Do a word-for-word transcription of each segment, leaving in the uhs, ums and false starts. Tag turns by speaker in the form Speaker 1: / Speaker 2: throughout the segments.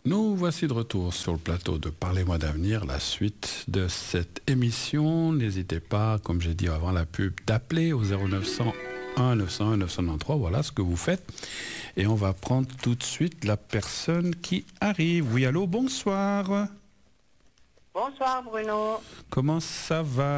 Speaker 1: Nous voici de retour sur le plateau de Parlez-moi d'avenir, la suite de cette émission. N'hésitez pas, comme j'ai dit avant la pub, d'appeler au zéro neuf cent un neuf cent un neuf cent quatre-vingt-treize. Voilà ce que vous faites. Et on va prendre tout de suite la personne qui arrive. Oui, allô, bonsoir.
Speaker 2: Bonsoir Bruno.
Speaker 1: Comment ça va ?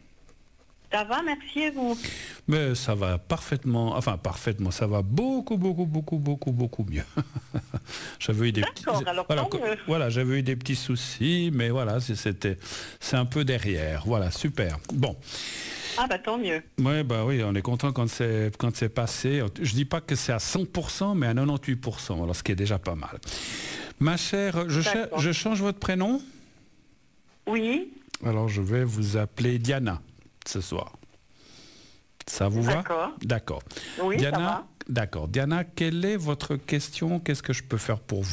Speaker 2: Ça va, merci et vous ?
Speaker 1: Mais ça va parfaitement, enfin parfaitement, ça va beaucoup, beaucoup, beaucoup, beaucoup, beaucoup mieux. J'avais eu des petits,
Speaker 2: alors
Speaker 1: voilà,
Speaker 2: tant mieux.
Speaker 1: voilà, j'avais eu des petits soucis, mais voilà, c'était, c'est un peu derrière. Voilà, super. Bon.
Speaker 2: Ah bah tant mieux.
Speaker 1: Ouais, bah oui, on est content quand c'est quand c'est passé. Je dis pas que c'est à cent pour cent, mais à quatre-vingt-dix-huit pour cent, alors ce qui est déjà pas mal. Ma chère, je, cha- je change votre prénom ?
Speaker 2: Oui.
Speaker 1: Alors je vais vous appeler Diana ce soir. Ça vous va ?
Speaker 2: D'accord.
Speaker 1: D'accord.
Speaker 2: Oui,
Speaker 1: Diana,
Speaker 2: ça va.
Speaker 1: D'accord. Diana, quelle est votre question ? Qu'est-ce que je peux faire pour vous ?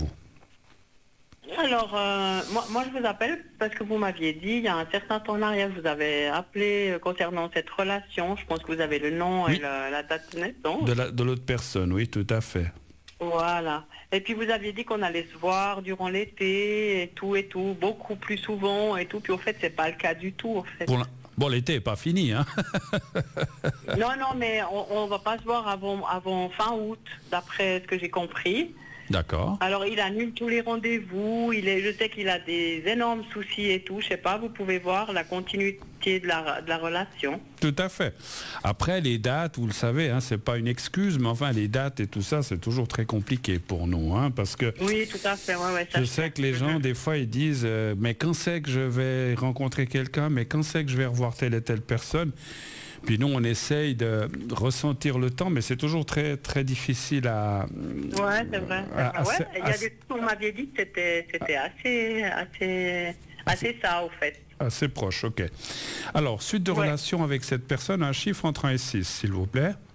Speaker 2: Alors, euh, moi, moi je vous appelle parce que vous m'aviez dit, il y a un certain temps en arrière, vous avez appelé euh, concernant cette relation. Je pense que vous avez le nom
Speaker 1: Oui.
Speaker 2: et le- la date de naissance.
Speaker 1: De, la, de l'autre personne, oui, tout à fait.
Speaker 2: Voilà. Et puis vous aviez dit qu'on allait se voir durant l'été et tout et tout, beaucoup plus souvent et tout. Puis au fait, c'est pas le cas du tout, au fait.
Speaker 1: Pour la- Bon, l'été n'est pas fini, hein.
Speaker 2: Non, non, mais on, on va pas se voir avant, avant fin août, d'après ce que j'ai compris.
Speaker 1: D'accord.
Speaker 2: Alors, il annule tous les rendez-vous. Il est, je sais qu'il a des énormes soucis et tout. Je sais pas, vous pouvez voir la continuité de la, de la relation.
Speaker 1: Tout à fait. Après, les dates, vous le savez, hein, c'est pas une excuse, mais enfin, les dates et tout ça, c'est toujours très compliqué pour nous, hein, parce que
Speaker 2: Oui, tout à fait. Ouais, ouais, ça
Speaker 1: je sais que les gens, des fois, ils disent euh, mais quand c'est que je vais rencontrer quelqu'un, mais quand c'est que je vais revoir telle et telle personne. Puis nous, on essaye de ressentir le temps, mais c'est toujours très, très difficile à...
Speaker 2: Ouais, c'est vrai.
Speaker 1: à- à-
Speaker 2: ouais, il y a
Speaker 1: à-
Speaker 2: des vous m'aviez dit que c'était, c'était assez, assez, assez ça, au fait.
Speaker 1: Assez proche, ok. Alors, suite de
Speaker 2: Ouais.
Speaker 1: relation avec cette personne, un chiffre entre un et six, s'il vous plaît.